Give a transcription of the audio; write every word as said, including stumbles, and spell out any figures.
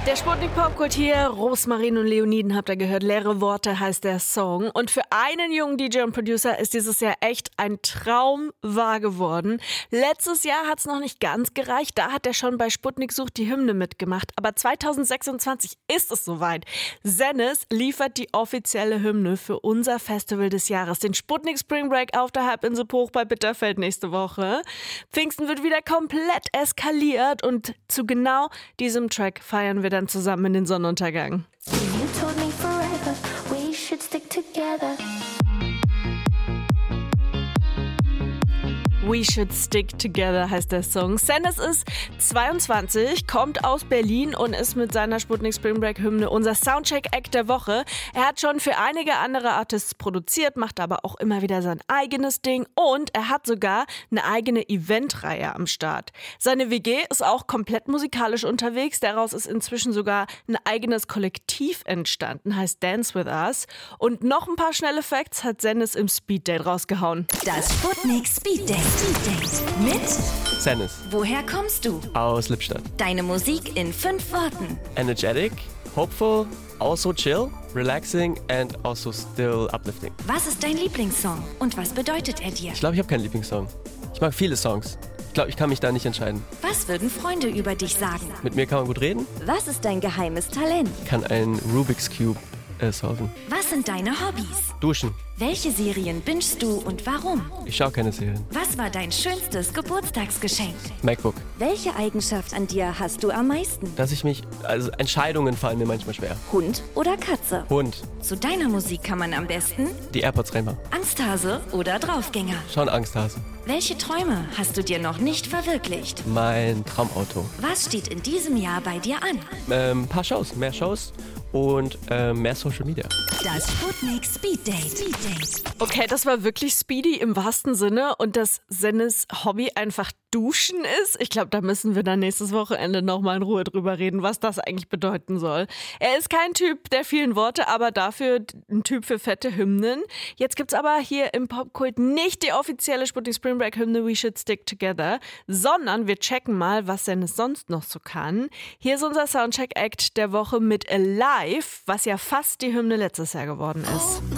Der Sputnik Popkult hier, Rosmarin und Leoniden habt ihr gehört, leere Worte heißt der Song. Und für einen jungen D J und Producer ist dieses Jahr echt ein Traum wahr geworden. Letztes Jahr hat's noch nicht ganz gereicht, da hat er schon bei Sputnik sucht die Hymne mitgemacht. Aber zwanzig sechsundzwanzig ist es soweit. Sennis liefert die offizielle Hymne für unser Festival des Jahres, den Sputnik Spring Break auf der Halbinsel Bruch bei Bitterfeld nächste Woche. Pfingsten wird wieder komplett eskaliert und zu genau diesem Track feiern wir dann zusammen in den Sonnenuntergang. You told me forever we should stick together. We Should Stick Together heißt der Song. Sennis ist zweiundzwanzig, kommt aus Berlin und ist mit seiner Sputnik Spring Break Hymne unser Soundcheck-Act der Woche. Er hat schon für einige andere Artists produziert, macht aber auch immer wieder sein eigenes Ding und er hat sogar eine eigene Eventreihe am Start. Seine W G ist auch komplett musikalisch unterwegs, daraus ist inzwischen sogar ein eigenes Kollektiv entstanden, heißt Dance With Us. Und noch ein paar schnelle Facts hat Sennis im Speed Date rausgehauen. Das Sputnik Speed Date. Speed Date mit Sennis. Woher kommst du? Aus Lippstadt. Deine Musik in fünf Worten. Energetic, hopeful, also chill, relaxing and also still uplifting. Was ist dein Lieblingssong und was bedeutet er dir? Ich glaube, ich habe keinen Lieblingssong. Ich mag viele Songs. Ich glaube, ich kann mich da nicht entscheiden. Was würden Freunde über dich sagen? Mit mir kann man gut reden. Was ist dein geheimes Talent? Ich kann einen Rubik's Cube äh, solven. Was sind deine Hobbys? Duschen. Welche Serien bingest du und warum? Ich schaue keine Serien. Was war dein schönstes Geburtstagsgeschenk? MacBook. Welche Eigenschaft an dir hast du am meisten? Dass ich mich, also Entscheidungen fallen mir manchmal schwer. Hund oder Katze? Hund. Zu deiner Musik kann man am besten Die AirPods reinmachen. Angsthase oder Draufgänger? Schon Angsthase. Welche Träume hast du dir noch nicht verwirklicht? Mein Traumauto. Was steht in diesem Jahr bei dir an? Ähm, ein paar Shows, mehr Shows und ähm, mehr Social Media. Das Sputnik Speed Date. Speed Date. Okay, das war wirklich speedy im wahrsten Sinne und dass Sennis Hobby einfach Duschen ist. Ich glaube, da müssen wir dann nächstes Wochenende nochmal in Ruhe drüber reden, was das eigentlich bedeuten soll. Er ist kein Typ der vielen Worte, aber dafür ein Typ für fette Hymnen. Jetzt gibt's aber hier im Popkult nicht die offizielle Sputnik Spring Break Hymne We Should Stick Together, sondern wir checken mal, was Sennis sonst noch so kann. Hier ist unser Soundcheck-Act der Woche mit Alive, was ja fast die Hymne letztes Jahr geworden ist.